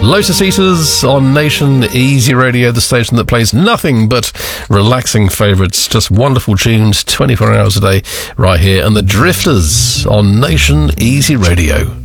Lotus Eaters on Nation Easy Radio, the station that plays nothing but relaxing favourites, just wonderful tunes 24 hours a day right here. And the Drifters on Nation Easy Radio.